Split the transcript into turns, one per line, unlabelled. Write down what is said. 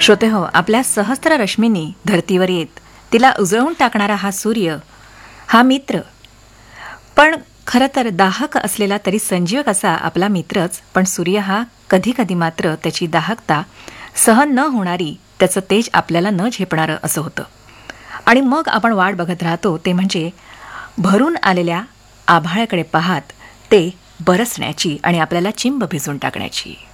श्रोतेहो, आपल्या सहस्त्र रश्मींनी धरतीवर येत तिला उजळून टाकणारा हा सूर्य, हा मित्र. पण खरं तर दाहक असलेला तरी संजीवक असा आपला मित्रच, पण सूर्य हा कधी कधी मात्र त्याची दाहकता सहन न होणारी, त्याचं तेज आपल्याला न झेपणारं असं होतं. आणि मग आपण वाट बघत राहतो, ते म्हणजे भरून आलेल्या आभाळाकडे पाहात ते बरसण्याची आणि आपल्याला चिंब भिजून टाकण्याची.